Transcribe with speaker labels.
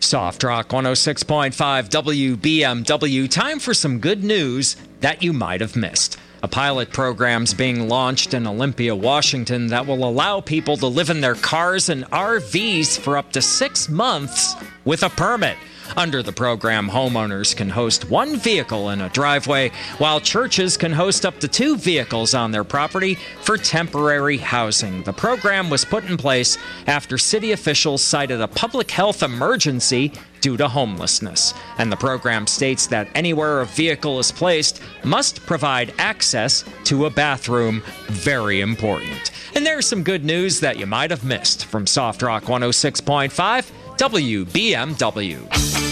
Speaker 1: Soft Rock 106.5 WBMW. Time for some good news that you might have missed. A pilot program's being launched in Olympia, Washington that will allow people to live in their cars and RVs for up to 6 months with a permit. Under the program, homeowners can host one vehicle in a driveway, while churches can host up to 2 vehicles on their property for temporary housing. The program was put in place after city officials cited a public health emergency due to homelessness. And the program states that anywhere a vehicle is placed must provide access to a bathroom. Very important. And there's some good news that you might have missed from Soft Rock 106.5 WBMW.